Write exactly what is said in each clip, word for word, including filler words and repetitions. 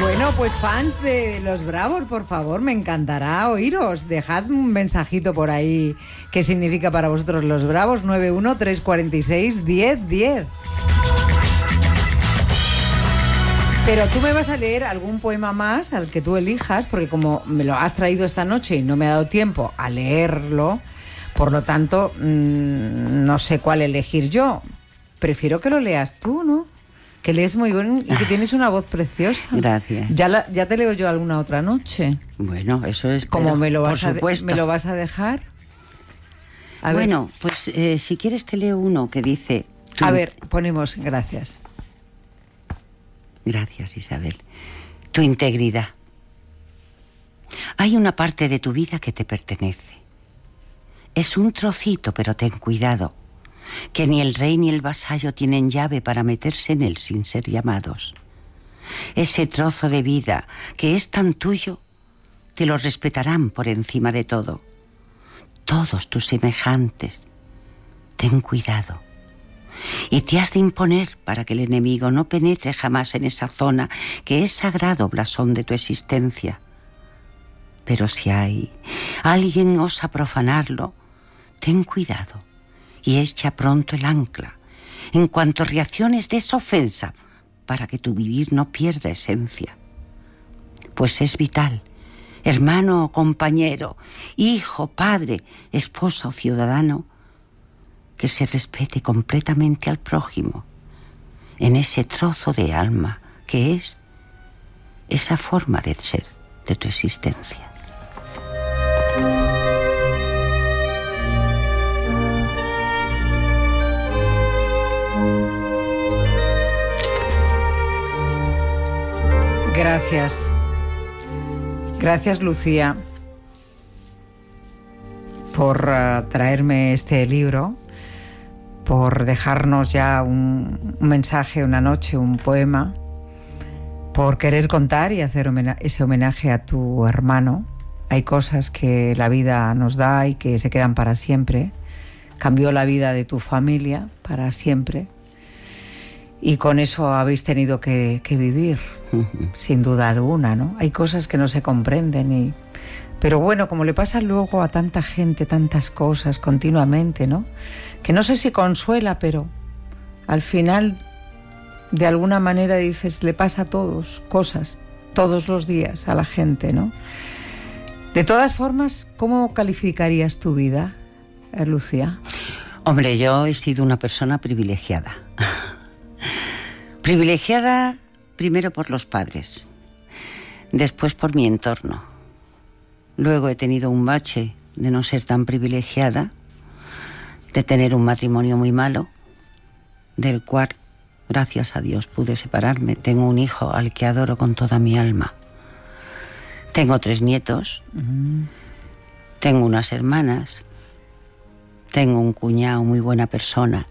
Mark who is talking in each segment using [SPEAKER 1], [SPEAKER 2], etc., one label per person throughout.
[SPEAKER 1] Bueno, pues fans de Los Bravos, por favor, me encantará oíros. Dejad un mensajito por ahí. ¿Qué significa para vosotros Los Bravos? nueve uno tres cuatro seis, diez diez. Pero tú me vas a leer algún poema más al que tú elijas, porque como me lo has traído esta noche y no me ha dado tiempo a leerlo, por lo tanto, mmm, no sé cuál elegir yo. Prefiero que lo leas tú, ¿no? Que lees muy bien y que tienes una voz preciosa.
[SPEAKER 2] Gracias.
[SPEAKER 1] Ya, la, ya te leo yo alguna otra noche.
[SPEAKER 2] Bueno, eso es.
[SPEAKER 1] ¿Cómo me lo vas
[SPEAKER 2] por
[SPEAKER 1] a
[SPEAKER 2] supuesto.
[SPEAKER 1] ¿Me lo vas a dejar? A
[SPEAKER 2] bueno,
[SPEAKER 1] ver.
[SPEAKER 2] pues eh, si quieres te leo uno que dice... Tú...
[SPEAKER 1] A ver, ponemos gracias.
[SPEAKER 2] Gracias, Isabel. Tu integridad. Hay una parte de tu vida que te pertenece. Es un trocito, pero ten cuidado, que ni el rey ni el vasallo tienen llave para meterse en él sin ser llamados. Ese trozo de vida que es tan tuyo, te lo respetarán por encima de todo. Todos tus semejantes. Ten cuidado. Y te has de imponer para que el enemigo no penetre jamás en esa zona que es sagrado blasón de tu existencia. Pero si hay alguien osa profanarlo, ten cuidado y echa pronto el ancla en cuanto reacciones de esa ofensa para que tu vivir no pierda esencia. Pues es vital, hermano o compañero, hijo, padre, esposa o ciudadano, que se respete completamente al prójimo en ese trozo de alma que es esa forma de ser de tu existencia.
[SPEAKER 1] Gracias. Gracias, Lucía, por uh, traerme este libro, por dejarnos ya un, un mensaje una noche, un poema, por querer contar y hacer homena- ese homenaje a tu hermano. Hay cosas que la vida nos da y que se quedan para siempre. Cambió la vida de tu familia para siempre. Y con eso habéis tenido que, que vivir, sin duda alguna, ¿no? Hay cosas que no se comprenden y... Pero bueno, como le pasa luego a tanta gente, tantas cosas continuamente, ¿no? Que no sé si consuela, pero al final, de alguna manera dices, le pasa a todos, cosas, todos los días a la gente, ¿no? De todas formas, ¿cómo calificarías tu vida, eh, Lucía?
[SPEAKER 2] Hombre, yo he sido una persona privilegiada. Privilegiada primero por los padres, después por mi entorno. Luego he tenido un bache de no ser tan privilegiada, de tener un matrimonio muy malo, del cual, gracias a Dios, pude separarme. Tengo un hijo al que adoro con toda mi alma. Tengo tres nietos, uh-huh. Tengo unas hermanas, tengo un cuñado muy buena persona.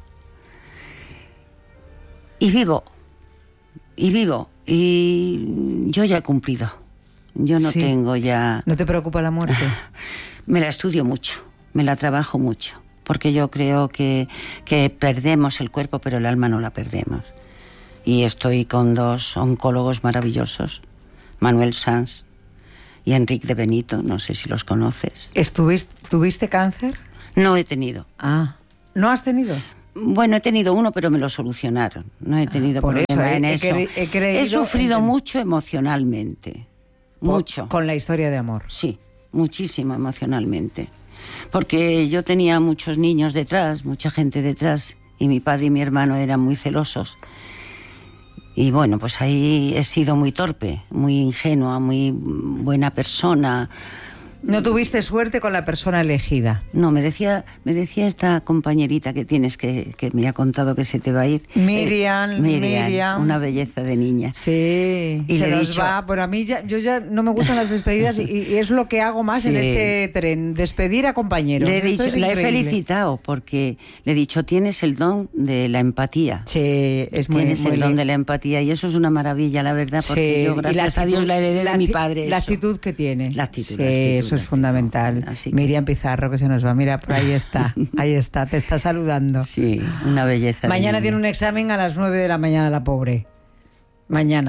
[SPEAKER 2] Y vivo, y vivo, y yo ya he cumplido. Yo no sí. tengo ya...
[SPEAKER 1] ¿No te preocupa la muerte?
[SPEAKER 2] Me la estudio mucho, me la trabajo mucho, porque yo creo que, que perdemos el cuerpo, pero el alma no la perdemos. Y estoy con dos oncólogos maravillosos, Manuel Sanz y Enrique de Benito, no sé si los conoces.
[SPEAKER 1] ¿Estuviste, ¿Tuviste cáncer?
[SPEAKER 2] No he tenido.
[SPEAKER 1] Ah, ¿no has tenido?
[SPEAKER 2] Bueno, he tenido uno, pero me lo solucionaron. No he tenido ah,
[SPEAKER 1] por
[SPEAKER 2] problema
[SPEAKER 1] eso,
[SPEAKER 2] en
[SPEAKER 1] he,
[SPEAKER 2] eso.
[SPEAKER 1] He, he, creído,
[SPEAKER 2] he sufrido
[SPEAKER 1] en...
[SPEAKER 2] mucho emocionalmente. Mucho.
[SPEAKER 1] Con la historia de amor.
[SPEAKER 2] Sí, muchísimo emocionalmente. Porque yo tenía muchos niños detrás, mucha gente detrás, y mi padre y mi hermano eran muy celosos. Y bueno, pues ahí he sido muy torpe, muy ingenua, muy buena persona.
[SPEAKER 1] ¿No tuviste suerte con la persona elegida?
[SPEAKER 2] No, me decía, me decía esta compañerita que tienes que, que me ha contado que se te va a ir.
[SPEAKER 1] Miriam,
[SPEAKER 2] eh, Miriam,
[SPEAKER 1] Miriam.
[SPEAKER 2] Una belleza de niña.
[SPEAKER 1] Sí,
[SPEAKER 2] y
[SPEAKER 1] se
[SPEAKER 2] le he
[SPEAKER 1] nos
[SPEAKER 2] dicho,
[SPEAKER 1] va. Pero a mí ya, yo ya no me gustan las despedidas y, y es lo que hago más sí. en este tren, despedir a compañeros.
[SPEAKER 2] Le he dicho, la he felicitado porque le he dicho, tienes el don de la empatía.
[SPEAKER 1] Sí, es muy
[SPEAKER 2] Tienes
[SPEAKER 1] muy
[SPEAKER 2] el don de la empatía y eso es una maravilla, la verdad, porque sí. yo gracias actitud, a Dios la heredé la, de mi padre.
[SPEAKER 1] La
[SPEAKER 2] eso.
[SPEAKER 1] actitud que tiene.
[SPEAKER 2] La actitud.
[SPEAKER 1] Sí,
[SPEAKER 2] la actitud,
[SPEAKER 1] eso es
[SPEAKER 2] la
[SPEAKER 1] fundamental.
[SPEAKER 2] Así que...
[SPEAKER 1] Miriam Pizarro, que se nos va. Mira, por ahí está. Ahí está, te está saludando.
[SPEAKER 2] Sí, una belleza.
[SPEAKER 1] Mañana tiene un examen a las nueve de la mañana, la pobre. Mañana.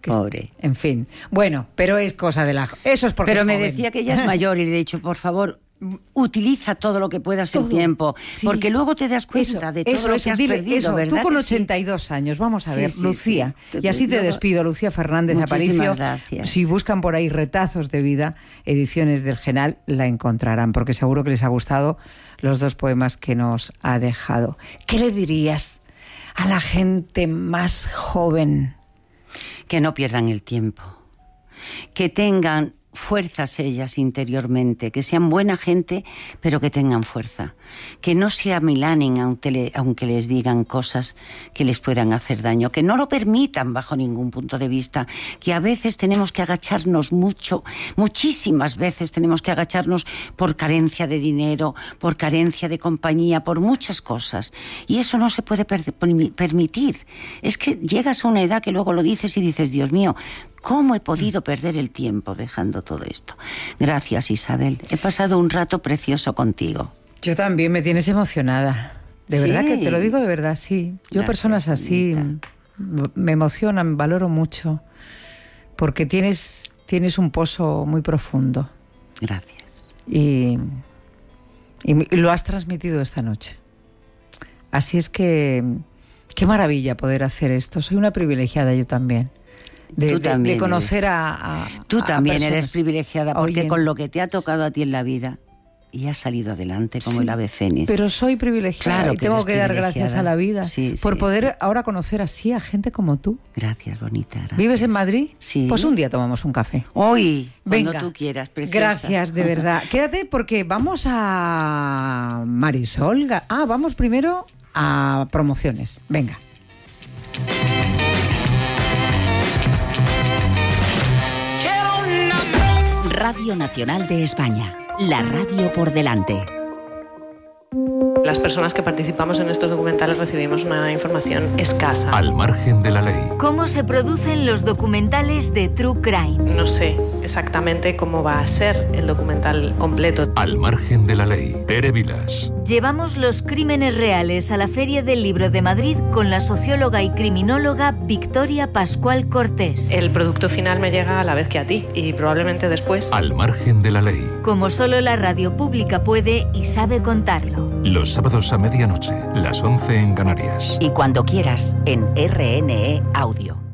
[SPEAKER 2] Pobre.
[SPEAKER 1] En fin. Bueno, pero es cosa de la... Eso es porque
[SPEAKER 2] Pero
[SPEAKER 1] es
[SPEAKER 2] me
[SPEAKER 1] joven.
[SPEAKER 2] decía que ella es mayor y le he dicho, por favor, utiliza todo lo que puedas
[SPEAKER 1] Todo.
[SPEAKER 2] en tiempo,
[SPEAKER 1] Sí.
[SPEAKER 2] porque luego te das cuenta
[SPEAKER 1] Eso,
[SPEAKER 2] de todo
[SPEAKER 1] eso,
[SPEAKER 2] lo
[SPEAKER 1] eso,
[SPEAKER 2] que has
[SPEAKER 1] dile,
[SPEAKER 2] perdido,
[SPEAKER 1] eso.
[SPEAKER 2] ¿verdad?
[SPEAKER 1] Tú con
[SPEAKER 2] que sí?
[SPEAKER 1] ochenta y dos años, vamos a
[SPEAKER 2] Sí,
[SPEAKER 1] ver,
[SPEAKER 2] sí,
[SPEAKER 1] Lucía.
[SPEAKER 2] sí.
[SPEAKER 1] Y así te
[SPEAKER 2] Luego-
[SPEAKER 1] despido, Lucía Fernández
[SPEAKER 2] Muchísimas
[SPEAKER 1] Aparicio.
[SPEAKER 2] gracias.
[SPEAKER 1] Si buscan por ahí retazos de vida, ediciones del Genal, la encontrarán, porque seguro que les ha gustado los dos poemas que nos ha dejado. ¿Qué le dirías a la gente más joven?
[SPEAKER 2] Que no pierdan el tiempo, que tengan fuerzas ellas interiormente, que sean buena gente, pero que tengan fuerza, que no se amilanen aunque, le, aunque les digan cosas que les puedan hacer daño, que no lo permitan bajo ningún punto de vista, que a veces tenemos que agacharnos mucho, muchísimas veces tenemos que agacharnos por carencia de dinero, por carencia de compañía, por muchas cosas, y eso no se puede per- permitir. Es que llegas a una edad que luego lo dices y dices, Dios mío, ¿cómo he podido perder el tiempo dejando todo esto? Gracias, Isabel. He pasado un rato precioso contigo.
[SPEAKER 1] Yo también, me tienes emocionada. De
[SPEAKER 2] Sí.
[SPEAKER 1] verdad que te lo digo de verdad, sí. Yo
[SPEAKER 2] Gracias,
[SPEAKER 1] personas así
[SPEAKER 2] bonita.
[SPEAKER 1] m- me emocionan, valoro mucho, porque tienes, tienes un pozo muy profundo
[SPEAKER 2] Gracias.
[SPEAKER 1] y, y lo has transmitido esta noche. Así es que qué maravilla poder hacer esto. Soy una privilegiada yo también. De,
[SPEAKER 2] Tú
[SPEAKER 1] de-
[SPEAKER 2] también
[SPEAKER 1] de conocer
[SPEAKER 2] eres.
[SPEAKER 1] a, a
[SPEAKER 2] Tú
[SPEAKER 1] a
[SPEAKER 2] también
[SPEAKER 1] personas.
[SPEAKER 2] eres privilegiada, porque
[SPEAKER 1] Oye,
[SPEAKER 2] con lo que te ha tocado a ti en la vida, y has salido adelante como
[SPEAKER 1] sí,
[SPEAKER 2] el ave fénix.
[SPEAKER 1] Pero soy privilegiada
[SPEAKER 2] Claro
[SPEAKER 1] y
[SPEAKER 2] que
[SPEAKER 1] tengo
[SPEAKER 2] eres
[SPEAKER 1] que dar gracias
[SPEAKER 2] privilegiada.
[SPEAKER 1] a la vida
[SPEAKER 2] Sí,
[SPEAKER 1] por
[SPEAKER 2] sí,
[SPEAKER 1] poder
[SPEAKER 2] sí.
[SPEAKER 1] ahora conocer así a gente como tú.
[SPEAKER 2] Gracias, bonita. Gracias.
[SPEAKER 1] ¿Vives en Madrid?
[SPEAKER 2] Sí.
[SPEAKER 1] Pues un día tomamos un café.
[SPEAKER 2] Hoy, cuando
[SPEAKER 1] Venga.
[SPEAKER 2] tú quieras, preciosa.
[SPEAKER 1] Gracias, de verdad. Quédate porque vamos a Marisol. Ga- Ah, vamos primero a promociones. Venga.
[SPEAKER 3] Radio Nacional de España. La radio por delante.
[SPEAKER 4] Las personas que participamos en estos documentales recibimos una información escasa.
[SPEAKER 5] Al margen de la ley.
[SPEAKER 6] ¿Cómo se producen los documentales de True Crime?
[SPEAKER 4] No sé exactamente cómo va a ser el documental completo.
[SPEAKER 5] Al margen de la ley. Tere Vilas.
[SPEAKER 6] Llevamos los crímenes reales a la Feria del Libro de Madrid con la socióloga y criminóloga Victoria Pascual Cortés.
[SPEAKER 4] El producto final me llega a la vez que a ti y probablemente después.
[SPEAKER 5] Al margen de la ley.
[SPEAKER 6] Como solo la radio pública puede y sabe contarlo.
[SPEAKER 5] Los sábados a medianoche, las once en Canarias.
[SPEAKER 3] Y cuando quieras, en R N E Audio.